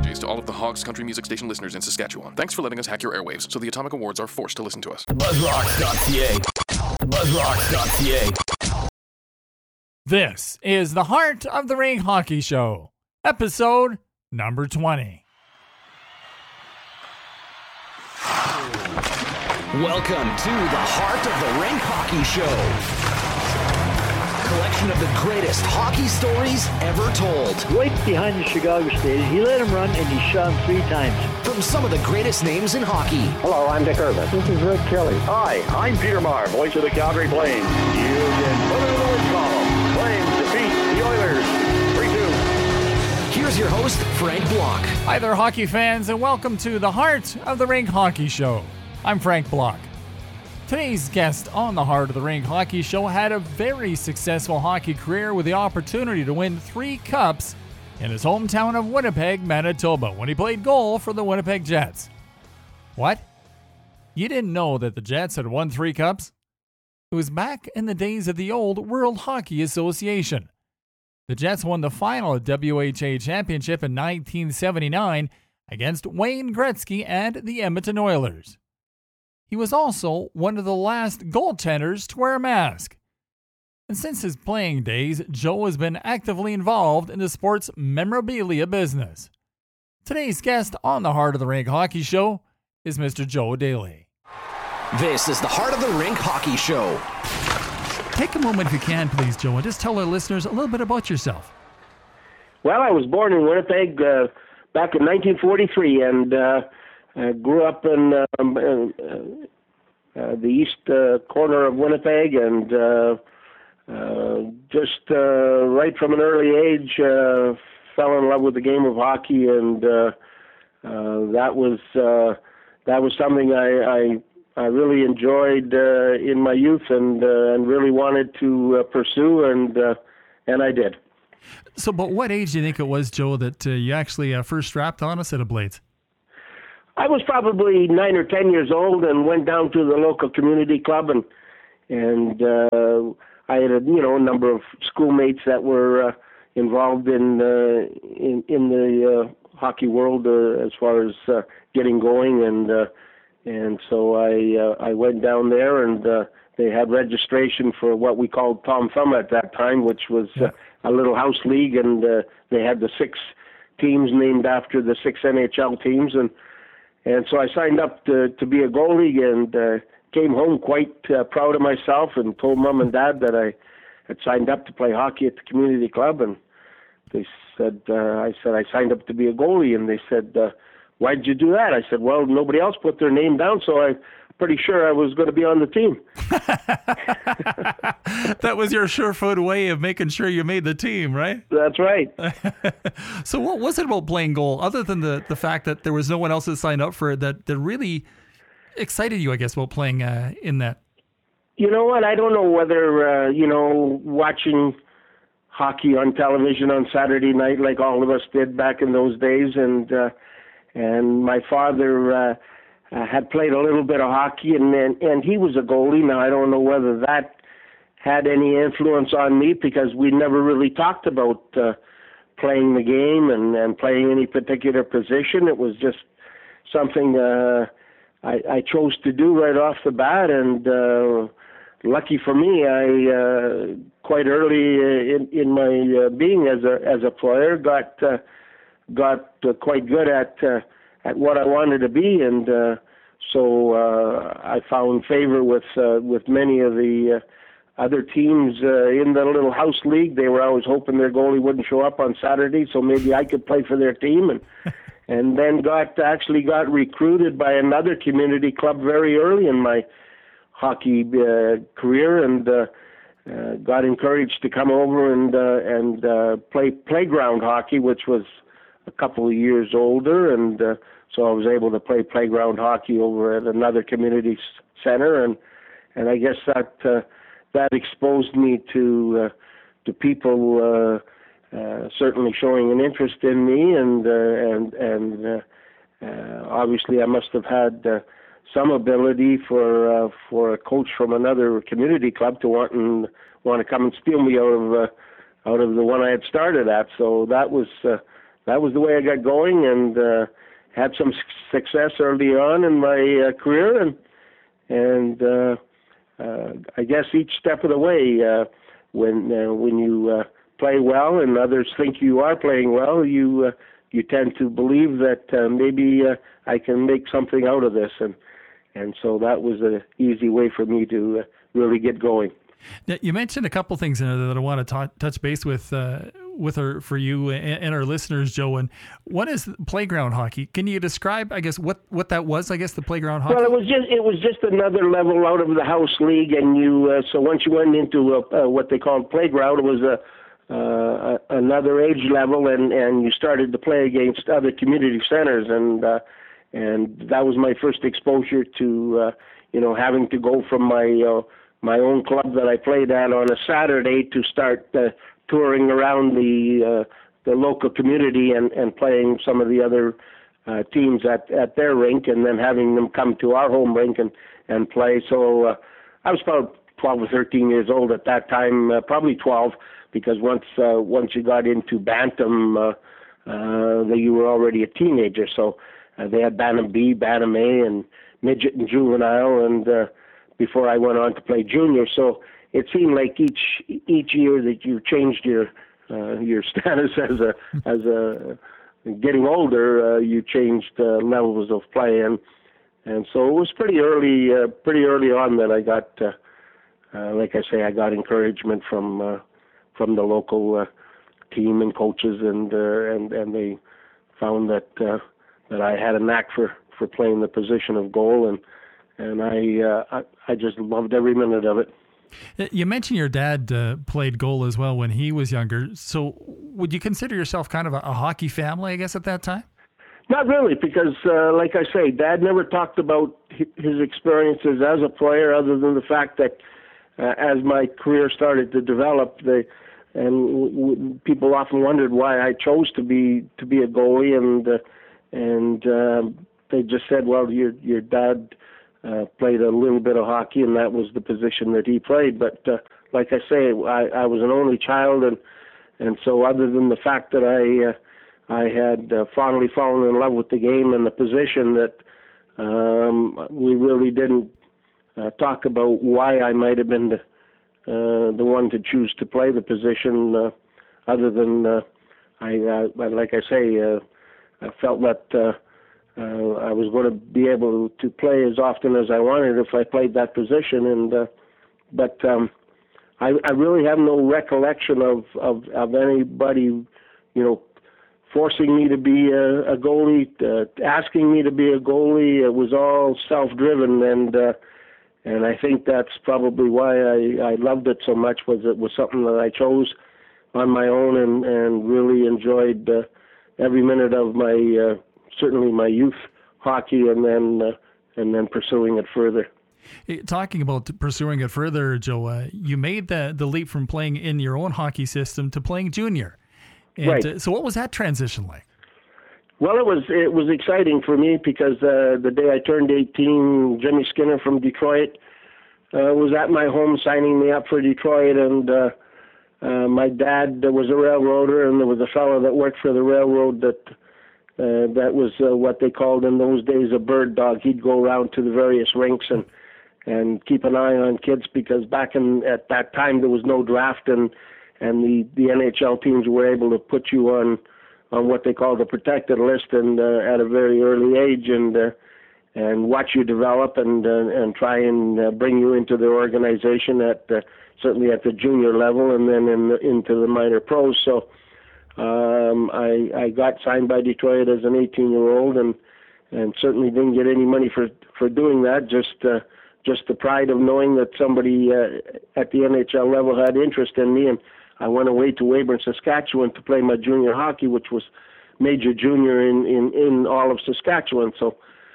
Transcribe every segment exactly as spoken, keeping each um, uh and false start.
apologies to all of the Hogs Country Music Station listeners in Saskatchewan. Thanks for letting us hack your airwaves so the Atomic Awards are forced to listen to us. buzzrocks dot c a buzzrocks dot c a This is the Heart of the Rink Hockey Show, episode number twenty. Welcome to the Heart of the Rink Hockey Show. Collection of the greatest hockey stories ever told. Right behind the Chicago Stadium. He let him run and he shot him three times. From some of the greatest names in hockey. Hello, I'm Dick Irvin. This is Rick Kelly. Hi, I'm Peter Maher, voice of the Calgary Flames. You can put it in the win column. Flames defeat the Oilers three two. Here's your host, Frank Block. Hi there, hockey fans, and welcome to the Heart of the Rink Hockey Show. I'm Frank Block. Today's guest on the Heart of the Rink Hockey Show had a very successful hockey career with the opportunity to win three cups in his hometown of Winnipeg, Manitoba, when he played goal for the Winnipeg Jets. What? You didn't know that the Jets had won three cups? It was back in the days of the old World Hockey Association. The Jets won the final W H A championship in nineteen seventy-nine against Wayne Gretzky and the Edmonton Oilers. He was also one of the last goaltenders to wear a mask. And since his playing days, Joe has been actively involved in the sports memorabilia business. Today's guest on the Heart of the Rink Hockey Show is Mister Joe Daly. This is the Heart of the Rink Hockey Show. Take a moment if you can, please, Joe, and just tell our listeners a little bit about yourself. Well, I was born in Winnipeg uh, back in nineteen forty-three, and uh, I grew up in um, uh, uh, the east uh, corner of Winnipeg, and uh, uh, just uh, right from an early age, uh, fell in love with the game of hockey, and uh, uh, that was uh, that was something I I, I really enjoyed uh, in my youth, and uh, and really wanted to uh, pursue, and uh, and I did. So, but what age do you think it was, Joe, that uh, you actually uh, first strapped on a set of blades? I was probably nine or ten years old and went down to the local community club, and and uh, I had a you know a number of schoolmates that were uh, involved in uh, in in the uh, hockey world uh, as far as uh, getting going, and uh, and so I uh, I went down there, and uh, they had registration for what we called Tom Thumb at that time, which was uh, a little house league, and uh, they had the six teams named after the six N H L teams, and And so I signed up to, to be a goalie, and uh, came home quite uh, proud of myself, and told Mom and Dad that I had signed up to play hockey at the community club. And they said, uh, I said, I signed up to be a goalie. And they said, uh, why did you do that? I said, well, nobody else put their name down, so I'm pretty sure I was going to be on the team. That was your surefoot way of making sure you made the team, right? That's right. So what was it about playing goal, other than the, the fact that there was no one else that signed up for it, that, that really excited you, I guess, about playing uh, in that? You know what? I don't know whether, uh, you know, watching hockey on television on Saturday night like all of us did back in those days, and uh, and my father uh, uh, had played a little bit of hockey, and, and and he was a goalie. Now, I don't know whether that had any influence on me, because we never really talked about uh, playing the game and, and playing any particular position. It was just something uh, I, I chose to do right off the bat, and uh, lucky for me, I uh, quite early in, in my uh, being as a as a player got uh, got uh, quite good at uh, at what I wanted to be, and uh, so uh, I found favor with uh, with many of the uh, other teams uh, in the little house league. They were always hoping their goalie wouldn't show up on Saturday, so maybe I could play for their team, and and then got actually got recruited by another community club very early in my hockey uh, career, and uh, uh, got encouraged to come over and uh, and uh, play playground hockey, which was a couple of years older, and uh, so I was able to play playground hockey over at another community center, and and I guess that uh, that exposed me to uh, to people uh, uh, certainly showing an interest in me, and uh, and and uh, uh, obviously I must have had uh, some ability for uh, for a coach from another community club to want and want to come and steal me out of uh, out of the one I had started at. So that was uh, that was the way I got going, and uh, had some success early on in my uh, career, and and uh, uh, I guess each step of the way, uh, when uh, when you uh, play well and others think you are playing well, you uh, you tend to believe that uh, maybe uh, I can make something out of this, and and so that was an easy way for me to uh, really get going. Now, you mentioned a couple things in there that I want to t- touch base with uh, with our, for you and, and our listeners, Joe. And one is playground hockey. Can you describe, I guess, what, what that was? I guess the playground hockey. Well, it was just it was just another level out of the house league, and you uh, so once you went into a, uh, what they called playground, it was a uh, another age level, and, and you started to play against other community centers, and uh, and that was my first exposure to uh, you know having to go from my uh, my own club that I played at on a Saturday to start uh, touring around the uh, the local community and, and playing some of the other uh, teams at, at their rink, and then having them come to our home rink and, and play. So uh, I was about twelve or thirteen years old at that time, uh, probably twelve, because once uh, once you got into Bantam, uh, uh, you were already a teenager. So uh, they had Bantam B, Bantam A, and midget and juvenile, and uh, before I went on to play junior. So it seemed like each each year that you changed your uh, your status as a as a getting older, uh, you changed uh, levels of play, and and so it was pretty early uh, pretty early on that I got uh, uh, like I say I got encouragement from uh, from the local uh, team and coaches, and uh, and and they found that uh, that I had a knack for, for playing the position of goal, and and I, uh, I I just loved every minute of it. You mentioned your dad uh, played goal as well when he was younger. So would you consider yourself kind of a, a hockey family, I guess, at that time? Not really, because uh, like I say, Dad never talked about his experiences as a player, other than the fact that uh, as my career started to develop, they, and w- w- people often wondered why I chose to be to be a goalie, and uh, and uh, they just said, well, your your dad Uh, played a little bit of hockey, and that was the position that he played. But uh, like I say, I, I was an only child, and and so other than the fact that I uh, I had uh, fondly fallen in love with the game and the position, that um, we really didn't uh, talk about why I might have been the uh, the one to choose to play the position. Uh, other than uh, I, uh, like I say, uh, I felt that. Uh, Uh, I was going to be able to play as often as I wanted if I played that position, and uh, but um, I, I really have no recollection of, of, of anybody, you know, forcing me to be a, a goalie, uh, asking me to be a goalie. It was all self-driven, and uh, and I think that's probably why I, I loved it so much. Was it was something that I chose on my own, and, and really enjoyed uh, every minute of my. Uh, certainly my youth hockey, and then uh, and then pursuing it further. Talking about pursuing it further, Joe, uh, you made the the leap from playing in your own hockey system to playing junior. And, right. Uh, so what was that transition like? Well, it was it was exciting for me because uh, the day I turned eighteen, Jimmy Skinner from Detroit uh, was at my home signing me up for Detroit, and uh, uh, my dad was a railroader, and there was a fellow that worked for the railroad that Uh, that was uh, what they called in those days a bird dog. He'd go around to the various rinks and and keep an eye on kids, because back in at that time there was no draft, and and the, the N H L teams were able to put you on on what they called a protected list, and uh, at a very early age, and uh, and watch you develop, and uh, and try and uh, bring you into their organization at uh, certainly at the junior level, and then in the, into the minor pros. So. Um, I, I got signed by Detroit as an eighteen-year-old, and and certainly didn't get any money for for doing that. Just uh, just the pride of knowing that somebody uh, at the N H L level had interest in me, and I went away to Weyburn, Saskatchewan, to play my junior hockey, which was major junior in in, in all of Saskatchewan. So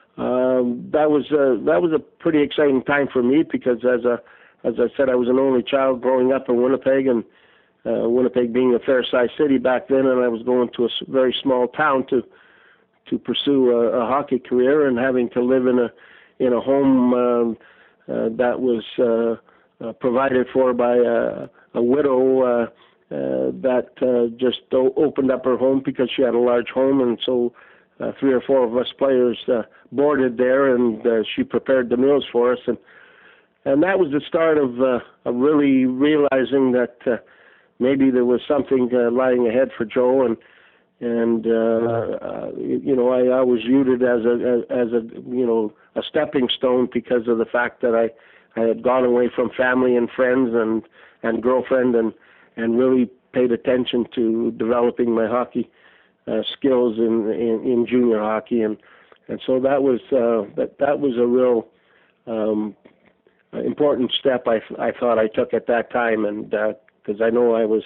um, that was uh, that was a pretty exciting time for me, because as a as I said, I was an only child growing up in Winnipeg, and Uh, Winnipeg being a fair-sized city back then, and I was going to a very small town to to pursue a, a hockey career, and having to live in a in a home um, uh, that was uh, uh, provided for by a, a widow uh, uh, that uh, just o- opened up her home because she had a large home, and so uh, three or four of us players uh, boarded there, and uh, she prepared the meals for us, and and that was the start of, uh, of really realizing that uh, maybe there was something uh, lying ahead for Joe, and and uh, uh, you know, I always viewed it as a as a you know a stepping stone because of the fact that I, I had gone away from family and friends and and girlfriend and and really paid attention to developing my hockey uh, skills in, in in junior hockey, and and so that was uh, that that was a real um, important step I I thought I took at that time, and because uh, I know I was.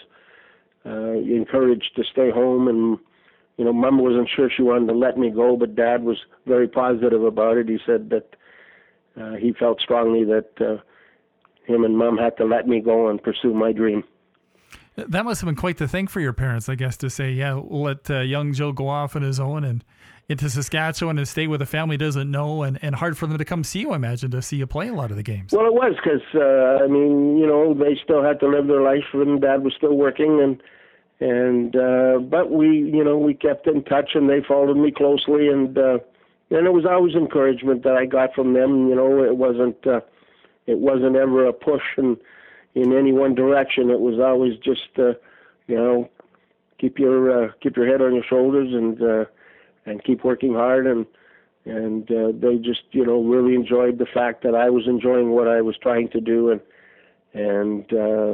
Uh, encouraged to stay home, and you know, Mom wasn't sure she wanted to let me go, but Dad was very positive about it. He said that uh, he felt strongly that uh, him and Mom had to let me go and pursue my dream. That must have been quite the thing for your parents, I guess, to say, yeah, we'll let uh, young Joe go off on his own and into Saskatchewan and stay where the family doesn't know, and, and hard for them to come see you, I imagine, to see you play a lot of the games. Well, it was because, uh, I mean, you know, they still had to live their life, and Dad was still working, and and uh, but we, you know, we kept in touch, and they followed me closely, and uh, and it was always encouragement that I got from them. You know, it wasn't uh, it wasn't ever a push in in any one direction. It was always just, uh, you know, keep your uh, keep your head on your shoulders and. Uh, and keep working hard, and and uh, they just, you know, really enjoyed the fact that I was enjoying what I was trying to do, and and uh,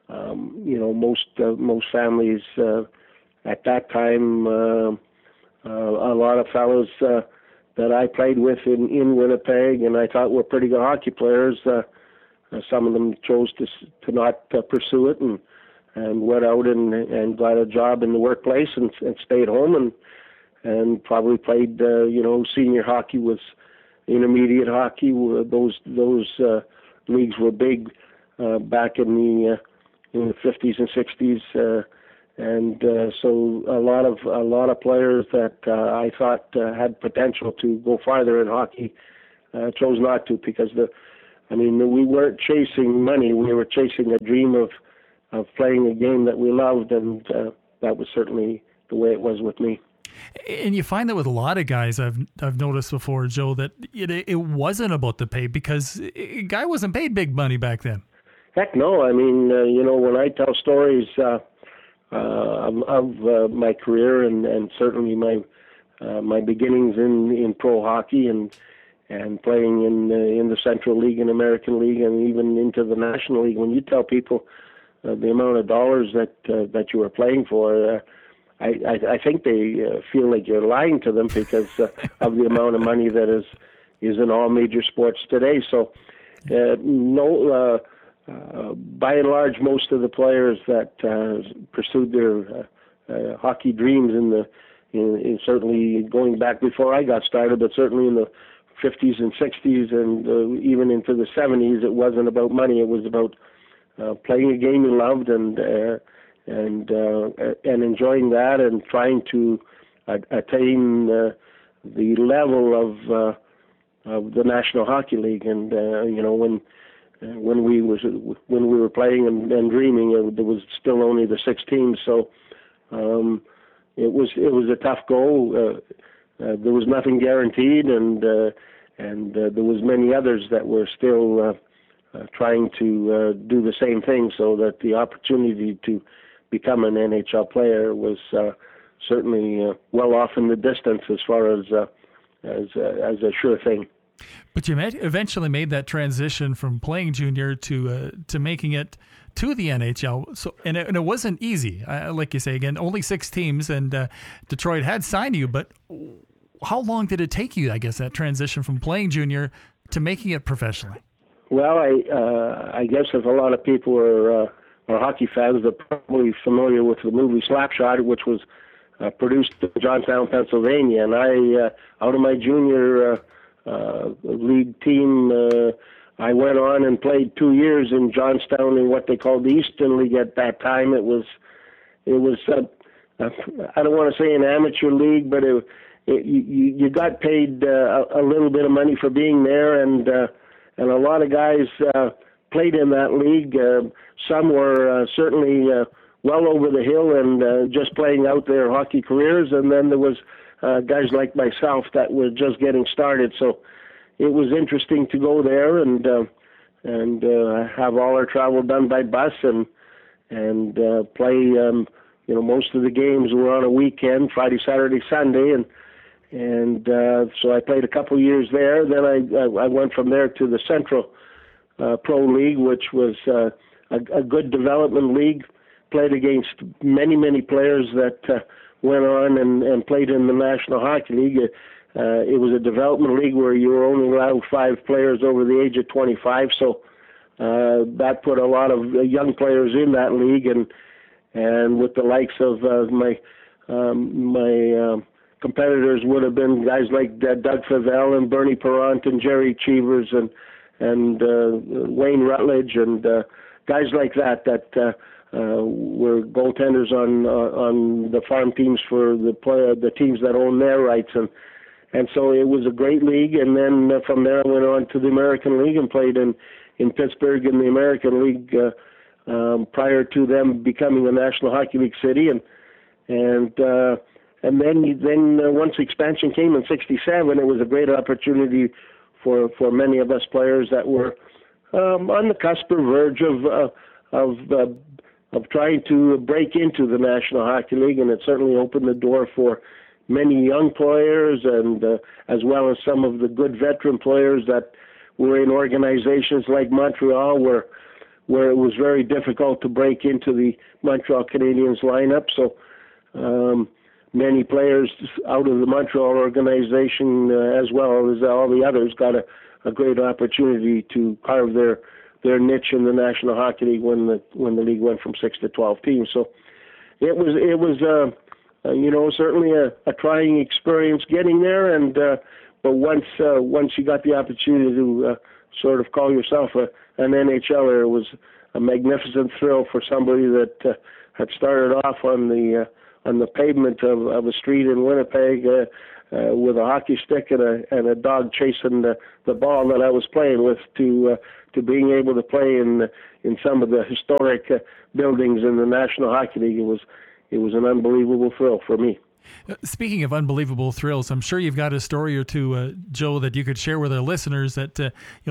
um, you know, most uh, most families uh, at that time, uh, uh, a lot of fellows uh, that I played with in, in Winnipeg, and I thought were pretty good hockey players. Uh, uh, some of them chose to to not uh, pursue it, and and went out and and got a job in the workplace and, and stayed home, and. and probably played, uh, you know, senior hockey was intermediate hockey. Those those uh, leagues were big uh, back in the uh, in the fifties and sixties, uh, and uh, so a lot of a lot of players that uh, I thought uh, had potential to go farther in hockey uh, chose not to, because the, I mean, we weren't chasing money. We were chasing a dream of of playing a game that we loved, and uh, that was certainly the way it was with me. And you find that with a lot of guys I've I've noticed before, Joe, that it, it wasn't about the pay, because a guy wasn't paid big money back then. Heck no. I mean, uh, you know, when I tell stories uh, uh, of, of uh, my career and, and certainly my uh, my beginnings in, in pro hockey and and playing in uh, in the Central League and American League and even into the National League, when you tell people uh, the amount of dollars that uh, that you were playing for, uh, I, I, I think they uh, feel like you're lying to them because uh, of the amount of money that is is in all major sports today. So, uh, no, uh, uh, by and large, most of the players that uh, pursued their uh, uh, hockey dreams in the in, in certainly going back before I got started, but certainly in the fifties and sixties and uh, even into the seventies, it wasn't about money. It was about uh, playing a game you loved and. Uh, and uh, and enjoying that and trying to uh, attain uh, the level of uh, of the National Hockey League. And uh, you know, when uh, when we was when we were playing and, and dreaming, uh, there was still only the six teams, so um, it was it was a tough goal. Uh, uh, there was nothing guaranteed, and uh, and uh, there was many others that were still uh, uh, trying to uh, do the same thing, so that the opportunity to become an N H L player was uh, certainly uh, well off in the distance as far as uh, as uh, as a sure thing. But you met, eventually made that transition from playing junior to uh, to making it to the N H L. So and it, and it wasn't easy, uh, like you say again, only six teams, and uh, Detroit had signed you. But how long did it take you? I guess that transition from playing junior to making it professionally. Well, I uh, I guess if a lot of people are. Uh, Our hockey fans are probably familiar with the movie Slapshot, which was uh, produced in Johnstown, Pennsylvania. And I, uh, out of my junior uh, uh, league team, uh, I went on and played two years in Johnstown in what they called the Eastern League at that time. It was, it was, uh, uh, I don't want to say an amateur league, but it, it, you, you got paid uh, a, a little bit of money for being there, and uh, and a lot of guys. Uh, played in that league. Uh, some were uh, certainly uh, well over the hill and uh, just playing out their hockey careers, and then there was uh, guys like myself that were just getting started. So it was interesting to go there and uh, and uh, have all our travel done by bus and and uh, play. Um, you know, most of the games were on a weekend, Friday, Saturday, Sunday, and and uh, so I played a couple of years there. Then I I went from there to the Central uh, Pro League, which was uh, a, a good development league. Played against many many players that uh, went on and, and played in the National Hockey League. Uh, it was a development league where you were only allowed five players over the age of twenty-five, so uh, that put a lot of young players in that league, and and with the likes of uh, my um, my uh, competitors would have been guys like uh, Doug Favell and Bernie Perrant and Jerry Cheevers and and uh, Wayne Rutledge and uh, guys like that that uh, uh, were goaltenders on uh, on the farm teams for the play, the teams that own their rights, and and so it was a great league. And then uh, from there I went on to the American League and played in in Pittsburgh in the American League uh, um, prior to them becoming a National Hockey League city, and and uh, and then then uh, once expansion came in sixty-seven, it was a great opportunity for for many of us players that were um, on the cusp or verge of uh, of uh, of trying to break into the National Hockey League, and it certainly opened the door for many young players, and uh, as well as some of the good veteran players that were in organizations like Montreal, where where it was very difficult to break into the Montreal Canadiens lineup. So um, many players out of the Montreal organization, uh, as well as all the others, got a, a great opportunity to carve their their niche in the National Hockey League when the when the league went from six to twelve teams. So it was it was uh, uh, you know certainly a, a trying experience getting there, and uh, but once uh, once you got the opportunity to uh, sort of call yourself a, an N H L er, it was a magnificent thrill for somebody that uh, had started off on the uh, on the pavement of, of a street in Winnipeg uh, uh, with a hockey stick and a and a dog chasing the, the ball that I was playing with, to uh, to being able to play in in some of the historic uh, buildings in the National Hockey League. It was it was an unbelievable thrill for me. Speaking of unbelievable thrills, I'm sure you've got a story or two, uh, Joe, that you could share with our listeners that uh, you know,